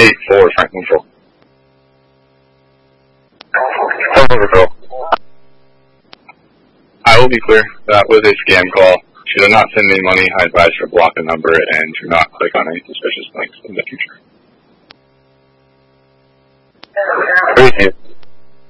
8-4, Franklin Control. Control. I will be clear. That was a scam call. Should not send me money. I advise you to block the number and do not click on any suspicious links in the future. Appreciate it.